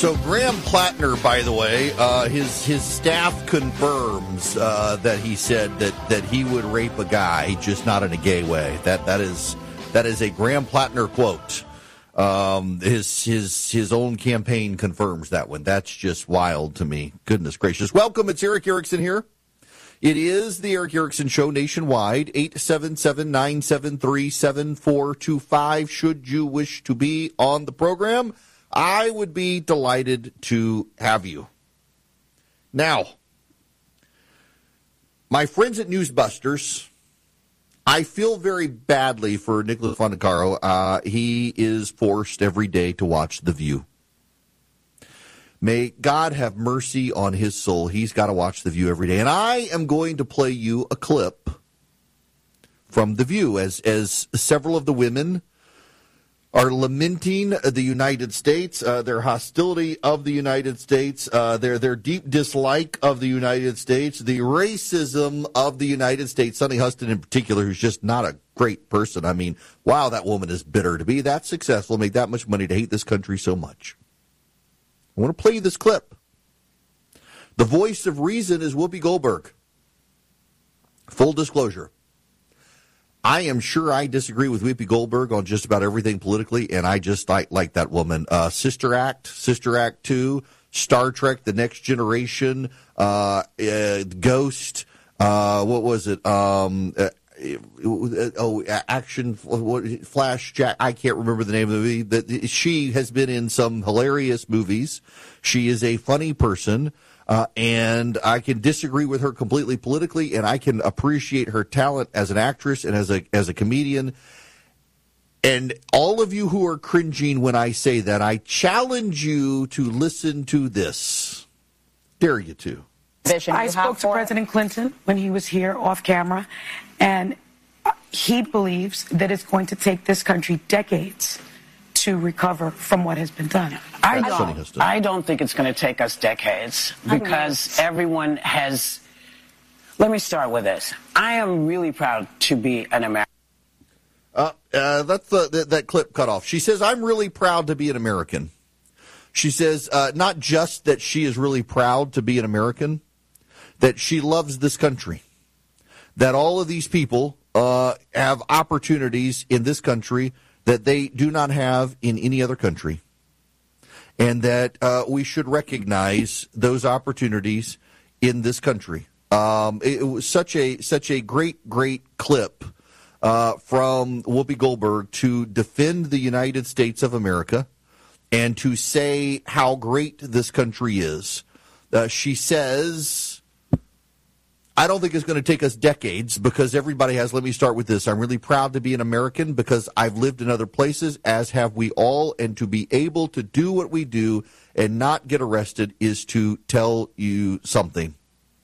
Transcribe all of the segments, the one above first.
So Graham Plattner, by the way, his staff confirms that he said that he would rape a guy, just not in a gay way. That is a Graham Plattner quote. His own campaign confirms that one. That's just wild to me. Goodness gracious. Welcome. It's Erick Erickson here. It is the Erick Erickson Show nationwide, 877-973-7425. Should you wish to be on the program, I would be delighted to have you. Now, my friends at Newsbusters, I feel very badly for Nicholas Fondacaro. He is forced every day to watch The View. May God have mercy on his soul. He's got to watch The View every day. And I am going to play you a clip from The View as several of the women are lamenting the United States, their hostility of the United States, their deep dislike of the United States, the racism of the United States. Sunny Huston in particular, who's just not a great person. I mean, wow, that woman is bitter to be that successful, make that much money, to hate this country so much. I want to play you this clip. The voice of reason is Whoopi Goldberg. Full disclosure. I am sure I disagree with Whoopi Goldberg on just about everything politically, and I just like that woman. Sister Act 2, Star Trek, The Next Generation, Ghost, what was it? Action, Flash, Jack, I can't remember the name of the movie. She has been in some hilarious movies. She is a funny person. And I can disagree with her completely politically, and I can appreciate her talent as an actress and as a comedian. And all of you who are cringing when I say that, I challenge you to listen to this. Dare you to. I spoke to President Clinton when he was here off camera, and he believes that it's going to take this country decades to recover from what has been done. I don't think it's going to take us decades, because everyone has... Let me start with this. I am really proud to be an American. That's that clip cut off. She says, I'm really proud to be an American. She says, not just that she is really proud to be an American, that she loves this country, that all of these people have opportunities in this country that they do not have in any other country, and that we should recognize those opportunities in this country. It was such a great clip from Whoopi Goldberg to defend the United States of America and to say how great this country is. She says, I don't think it's going to take us decades, because everybody has. Let me start with this. I'm really proud to be an American because I've lived in other places, as have we all, and to be able to do what we do and not get arrested is to tell you something.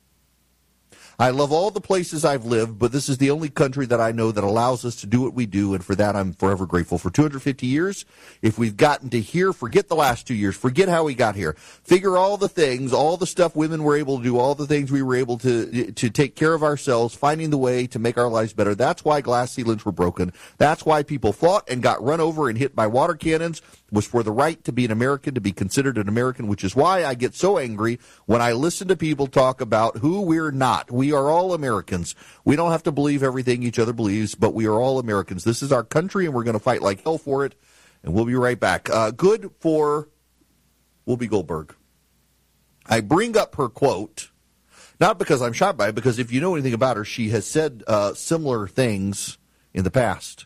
I love all the places I've lived, but this is the only country that I know that allows us to do what we do, and for that I'm forever grateful. For 250 years, if we've gotten to here, forget the last 2 years, forget how we got here. Figure all the things, all the stuff women were able to do, all the things we were able to take care of ourselves, finding the way to make our lives better. That's why glass ceilings were broken. That's why people fought and got run over and hit by water cannons, was for the right to be an American, to be considered an American, which is why I get so angry when I listen to people talk about who we're not. We are all Americans. We don't have to believe everything each other believes, but we are all Americans. This is our country, and we're going to fight like hell for it, and we'll be right back. Good for Whoopi Goldberg. I bring up her quote, not because I'm shocked by it, because if you know anything about her, she has said similar things in the past.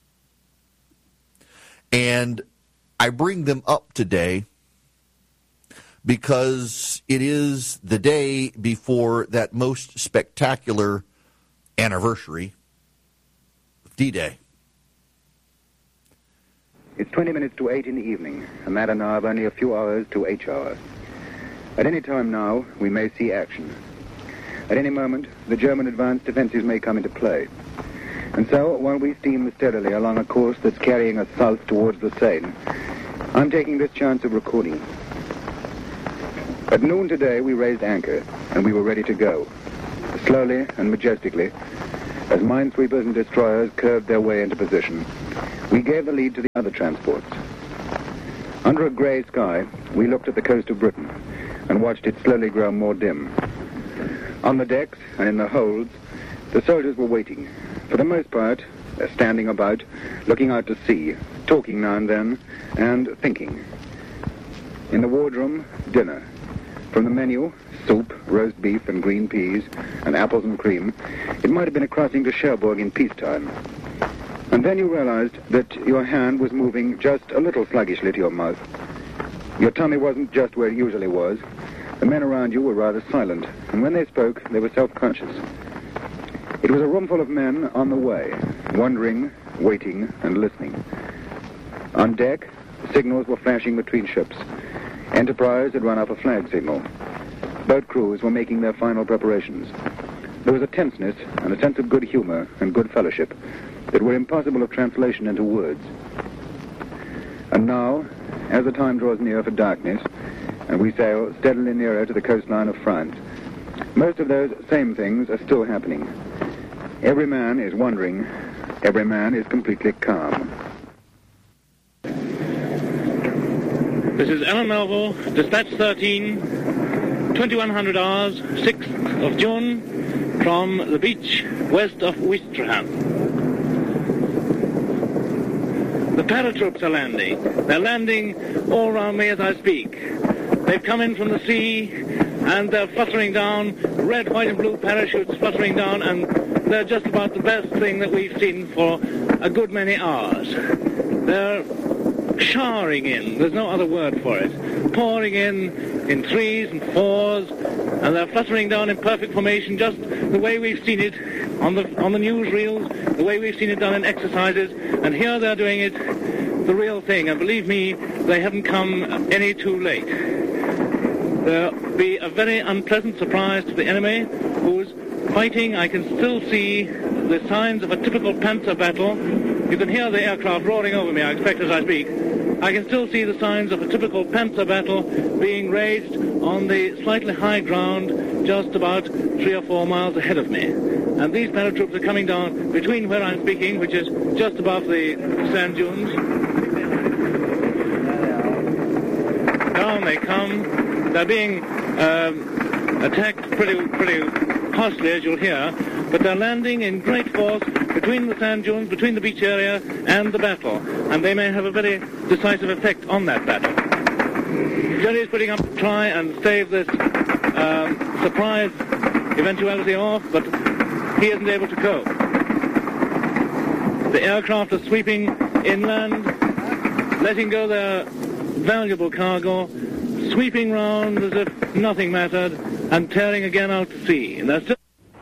And I bring them up today because it is the day before that most spectacular anniversary of D-Day. It's 20 minutes to 8 in the evening, a matter now of only a few hours to H hour. At any time now, we may see action. At any moment, the German advanced defenses may come into play. And so, while we steam steadily along a course that's carrying us south towards the Seine, I'm taking this chance of recording. At noon today, we raised anchor, and we were ready to go. Slowly and majestically, as minesweepers and destroyers curved their way into position, we gave the lead to the other transports. Under a grey sky, we looked at the coast of Britain and watched it slowly grow more dim. On the decks and in the holds, the soldiers were waiting. For the most part, standing about, looking out to sea, talking now and then, and thinking. In the wardroom, dinner. From the menu, soup, roast beef and green peas, and apples and cream. It might have been a crossing to Cherbourg in peacetime. And then you realized that your hand was moving just a little sluggishly to your mouth. Your tummy wasn't just where it usually was. The men around you were rather silent, and when they spoke, they were self-conscious. It was a room full of men on the way, wondering, waiting, and listening. On deck, signals were flashing between ships. Enterprise had run up a flag signal. Boat crews were making their final preparations. There was a tenseness and a sense of good humor and good fellowship that were impossible of translation into words. And now, as the time draws near for darkness, and we sail steadily nearer to the coastline of France, most of those same things are still happening. Every man is wondering. Every man is completely calm. This is Alan Melville, Dispatch 13, 2100 hours, 6th of June, from the beach west of Ouistreham. The paratroops are landing. They're landing all around me as I speak. They've come in from the sea, and they're fluttering down, red, white, and blue parachutes fluttering down, and they're just about the best thing that we've seen for a good many hours. They're showering in, there's no other word for it, pouring in threes and fours, and they're fluttering down in perfect formation, just the way we've seen it on the newsreels, the way we've seen it done in exercises, and here they're doing it the real thing, and believe me, they haven't come any too late. There'll be a very unpleasant surprise to the enemy, who's fighting. I can still see the signs of a typical Panzer battle. You can hear the aircraft roaring over me, I expect, as I speak. I can still see the signs of a typical Panzer battle being raged on the slightly high ground just about 3 or 4 miles ahead of me. And these paratroops are coming down between where I'm speaking, which is just above the sand dunes. Down they come. They're being attacked pretty costly, as you'll hear, but they're landing in great force between the sand dunes, between the beach area and the battle, and they may have a very decisive effect on that battle. Jerry is putting up to try and stave this surprise eventuality off, but he isn't able to cope. The aircraft are sweeping inland, letting go their valuable cargo, sweeping round as if nothing mattered, and tearing again out to sea. And they're still...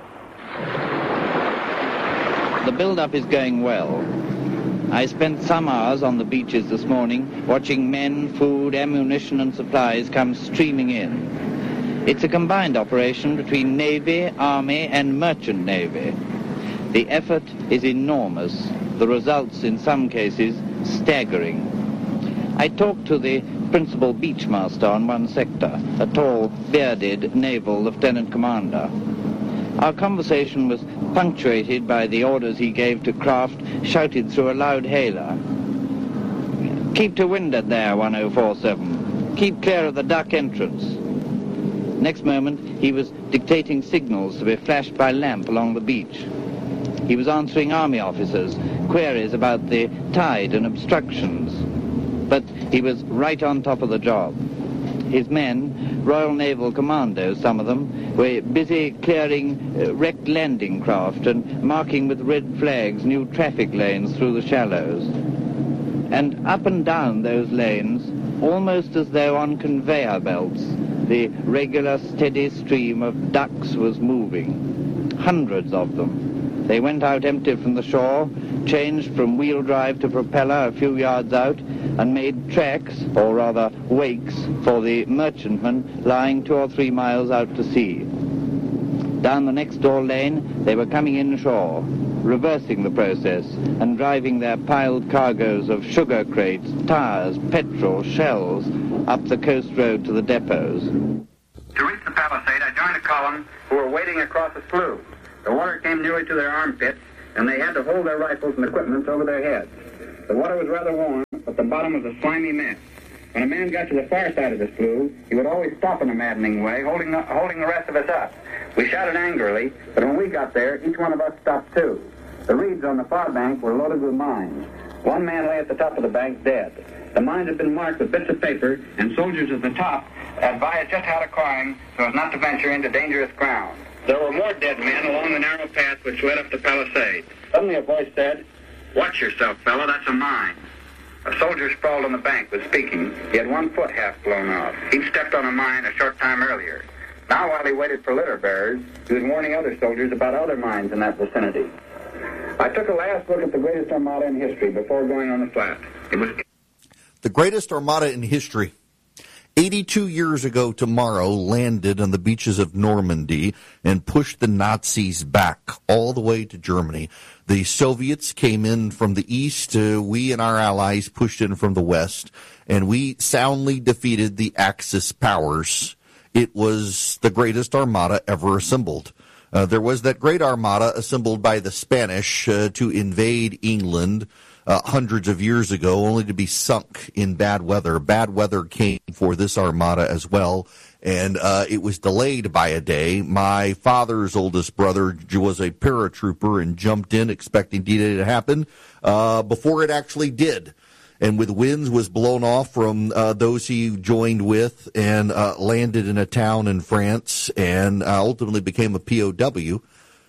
The build-up is going well. I spent some hours on the beaches this morning watching men, food, ammunition and supplies come streaming in. It's a combined operation between Navy, Army and Merchant Navy. The effort is enormous. The results, in some cases, staggering. I talked to the principal beachmaster on one sector, a tall, bearded naval lieutenant commander. Our conversation was punctuated by the orders he gave to craft shouted through a loud hailer. "Keep to windward there, 1047. Keep clear of the duck entrance." Next moment, he was dictating signals to be flashed by lamp along the beach. He was answering army officers' queries about the tide and obstructions. But he was right on top of the job. His men, Royal Naval Commandos, some of them, were busy clearing wrecked landing craft and marking with red flags new traffic lanes through the shallows. And up and down those lanes, almost as though on conveyor belts, the regular steady stream of ducks was moving. Hundreds of them. They went out empty from the shore, changed from wheel drive to propeller a few yards out, and made tracks, or rather wakes, for the merchantmen lying 2 or 3 miles out to sea. Down the next door lane, they were coming inshore, reversing the process, and driving their piled cargoes of sugar crates, tires, petrol, shells, up the coast road to the depots. To reach the palisade, I joined a column who were wading across a slough. The water came nearly to their armpits, and they had to hold their rifles and equipment over their heads. The water was rather warm, but the bottom was a slimy mess. When a man got to the far side of the slough, he would always stop in a maddening way, holding the rest of us up. We shouted angrily, but when we got there, each one of us stopped too. The reeds on the far bank were loaded with mines. One man lay at the top of the bank dead. The mines had been marked with bits of paper, and soldiers at the top advised just how to climb so as not to venture into dangerous ground. There were more dead men along the narrow path which led up the palisade. Suddenly a voice said, "Watch yourself, fellow, that's a mine." A soldier sprawled on the bank was speaking. He had one foot half blown off. He'd stepped on a mine a short time earlier. Now, while he waited for litter bearers, he was warning other soldiers about other mines in that vicinity. I took a last look at the greatest armada in history before going on the flat. It was the greatest armada in history. 82 years ago tomorrow, landed on the beaches of Normandy and pushed the Nazis back all the way to Germany. The Soviets came in from the east. We and our allies pushed in from the west, and we soundly defeated the Axis powers. It was the greatest armada ever assembled. There was that great armada assembled by the Spanish to invade England hundreds of years ago, only to be sunk in bad weather. Bad weather came for this armada as well, and it was delayed by a day. My father's oldest brother was a paratrooper and jumped in expecting D-Day to happen before it actually did. And with winds was blown off from those he joined with and landed in a town in France and ultimately became a POW.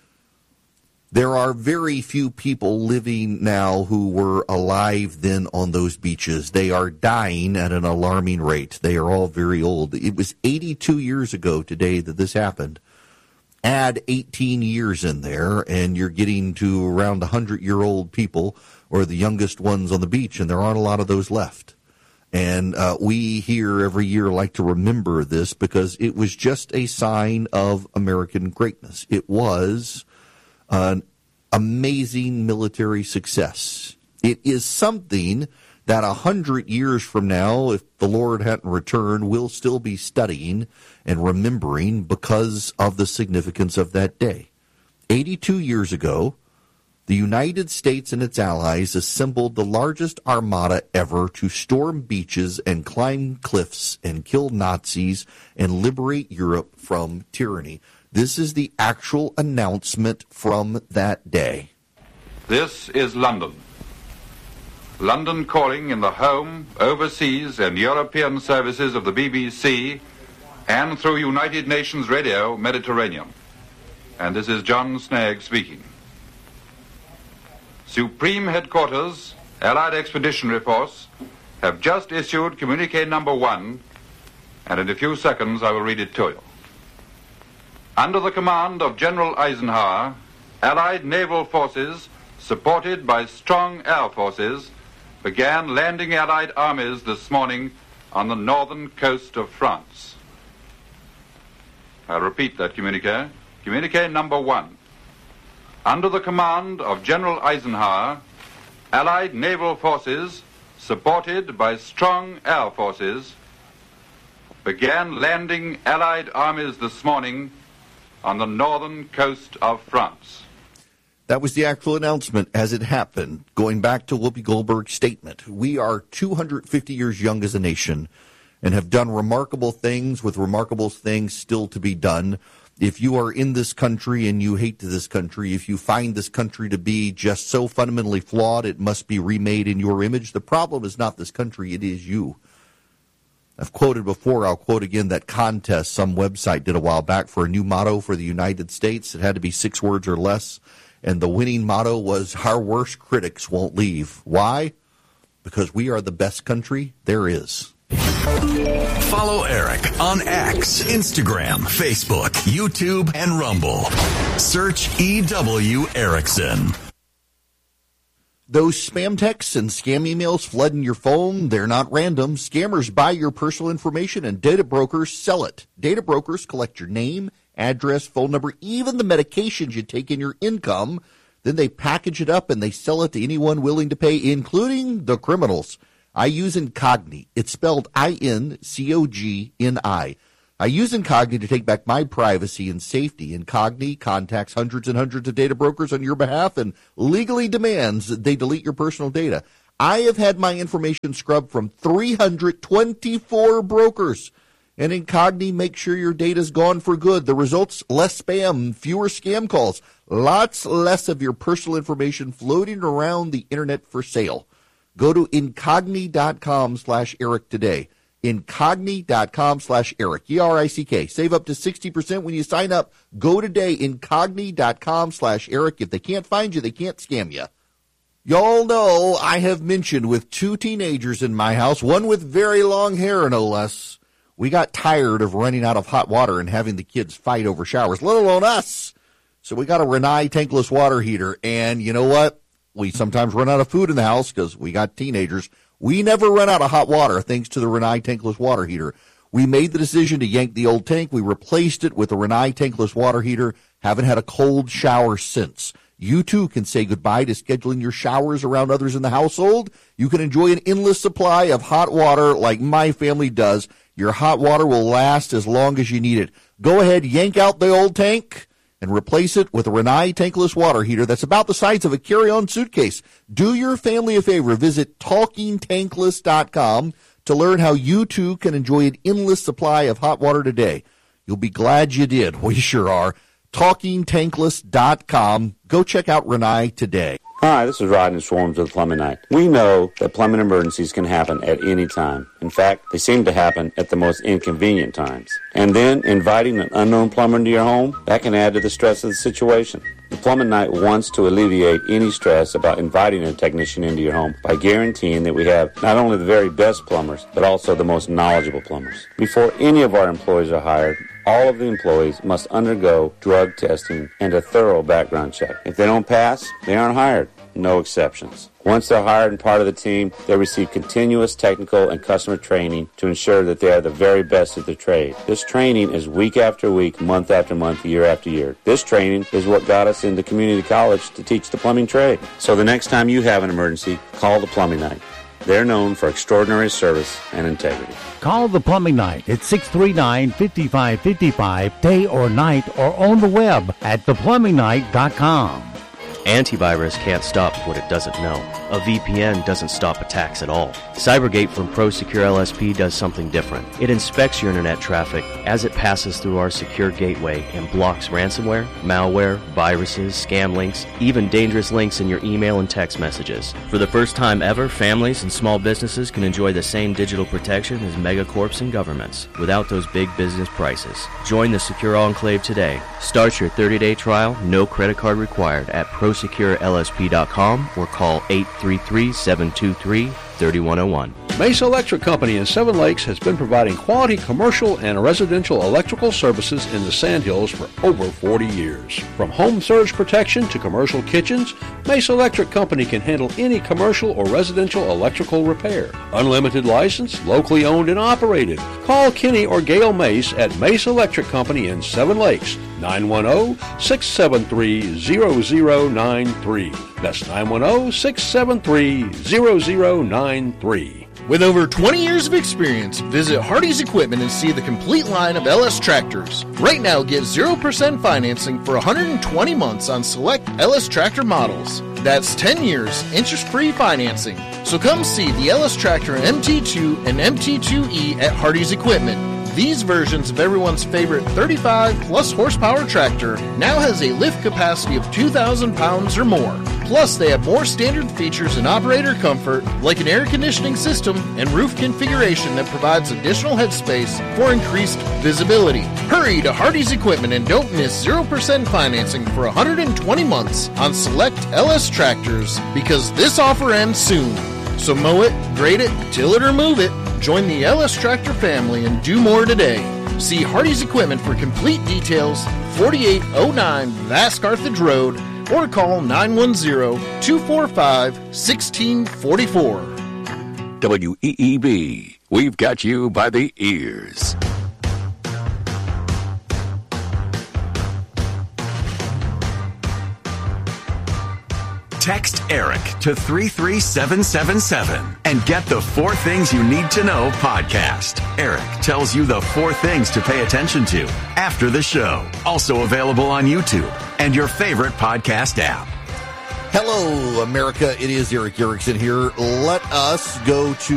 There are very few people living now who were alive then on those beaches. They are dying at an alarming rate. They are all very old. It was 82 years ago today that this happened. Add 18 years in there, and you're getting to around 100-year-old people, or the youngest ones on the beach, and there aren't a lot of those left. And we here every year like to remember this because it was just a sign of American greatness. It was an amazing military success. It is something that 100 years from now, if the Lord hadn't returned, we'll still be studying and remembering because of the significance of that day. 82 years ago, the United States and its allies assembled the largest armada ever to storm beaches and climb cliffs and kill Nazis and liberate Europe from tyranny. This is the actual announcement from that day. This is London. London calling in the home, overseas, and European services of the BBC and through United Nations Radio Mediterranean. And this is John Snagg speaking. Supreme Headquarters, Allied Expeditionary Force, have just issued communique number 1, and in a few seconds I will read it to you. Under the command of General Eisenhower, Allied naval forces, supported by strong air forces, began landing Allied armies this morning on the northern coast of France. I'll repeat that communique. Communique number 1. Under the command of General Eisenhower, Allied naval forces, supported by strong air forces, began landing Allied armies this morning on the northern coast of France. That was the actual announcement as it happened, going back to Whoopi Goldberg's statement. We are 250 years young as a nation and have done remarkable things with remarkable things still to be done. If you are in this country and you hate this country, if you find this country to be just so fundamentally flawed it must be remade in your image, the problem is not this country, it is you. I've quoted before, I'll quote again, that contest some website did a while back for a new motto for the United States. It had to be 6 words or less, and the winning motto was, "Our worst critics won't leave." Why? Because we are the best country there is. Follow Eric on X, Instagram, Facebook, YouTube, and Rumble. Search E.W. Erickson. Those spam texts and scam emails flooding your phone, they're not random. Scammers buy your personal information and data brokers sell it. Data brokers collect your name, address, phone number, even the medications you take in your income. Then they package it up and they sell it to anyone willing to pay, including the criminals. I use Incogni. It's spelled I-N-C-O-G-N-I. I use Incogni to take back my privacy and safety. Incogni contacts hundreds and hundreds of data brokers on your behalf and legally demands that they delete your personal data. I have had my information scrubbed from 324 brokers. And Incogni makes sure your data's gone for good. The results, less spam, fewer scam calls, lots less of your personal information floating around the internet for sale. Go to Incogni.com/Eric today. Incogni.com/Eric, ERICK. Save up to 60% when you sign up. Go today, Incogni.com/Eric. If they can't find you, they can't scam you. Y'all know I have mentioned with 2 teenagers in my house, one with very long hair, no less. We got tired of running out of hot water and having the kids fight over showers, let alone us. So we got a Rinnai tankless water heater. And you know what? We sometimes run out of food in the house because we got teenagers. We never run out of hot water thanks to the Rinnai tankless water heater. We made the decision to yank the old tank. We replaced it with a Rinnai tankless water heater. Haven't had a cold shower since. You too can say goodbye to scheduling your showers around others in the household. You can enjoy an endless supply of hot water like my family does. Your hot water will last as long as you need it. Go ahead, yank out the old tank and replace it with a Rinnai tankless water heater that's about the size of a carry-on suitcase. Do your family a favor. Visit TalkingTankless.com to learn how you too can enjoy an endless supply of hot water today. You'll be glad you did. We sure are. TalkingTankless.com. Go check out Rinnai today. Hi, this is Rodney Swarms with Plumbing Night. We know that plumbing emergencies can happen at any time. In fact, they seem to happen at the most inconvenient times. And then inviting an unknown plumber into your home, that can add to the stress of the situation. The Plumbing Night wants to alleviate any stress about inviting a technician into your home by guaranteeing that we have not only the very best plumbers, but also the most knowledgeable plumbers. Before any of our employees are hired, all of the employees must undergo drug testing and a thorough background check. If they don't pass, they aren't hired. No exceptions. Once they're hired and part of the team, they receive continuous technical and customer training to ensure that they are the very best at their trade. This training is week after week, month after month, year after year. This training is what got us into community college to teach the plumbing trade. So the next time you have an emergency, call the Plumbing Night. They're known for extraordinary service and integrity. Call the Plumbing Night at 639-5555, day or night, or on the web at theplumbingnight.com. Antivirus can't stop what it doesn't know. A VPN doesn't stop attacks at all. Cybergate from ProSecure LSP does something different. It inspects your internet traffic as it passes through our secure gateway and blocks ransomware, malware, viruses, scam links, even dangerous links in your email and text messages. For the first time ever, families and small businesses can enjoy the same digital protection as megacorps and governments without those big business prices. Join the Secure Enclave today. Start your 30-day trial, no credit card required at ProSecureLSP.com or call 833-723-3101. Mesa Electric Company in Seven Lakes has been providing quality commercial and residential electrical services in the Sandhills for over 40 years. From home surge protection to commercial kitchens, Mesa Electric Company can handle any commercial or residential electrical repair. Unlimited license, locally owned and operated. Call Kenny or Gail Mace at Mesa Electric Company in Seven Lakes, 910-673-0093. That's 910-673-0093. With over 20 years of experience, visit Hardy's Equipment and see the complete line of LS tractors. Right now, get 0% financing for 120 months on select LS tractor models. That's 10 years, interest-free financing. So come see the LS Tractor MT2 and MT2E at Hardy's Equipment. These versions of everyone's favorite 35-plus horsepower tractor now has a lift capacity of 2,000 pounds or more. Plus, they have more standard features and operator comfort, like an air conditioning system and roof configuration that provides additional headspace for increased visibility. Hurry to Hardy's Equipment and don't miss 0% financing for 120 months on select LS tractors, because this offer ends soon. So mow it, grade it, till it or move it. Join the LS Tractor family and do more today. See Hardy's Equipment for complete details, 4809 Vass Carthage Road, or call 910-245-1644. WEEB, we've got you by the ears. Text Eric to 33777 and get the 4 Things You Need to Know podcast. Eric tells you the 4 things to pay attention to after the show. Also available on YouTube and your favorite podcast app. Hello, America. It is Eric Erickson here. Let us go to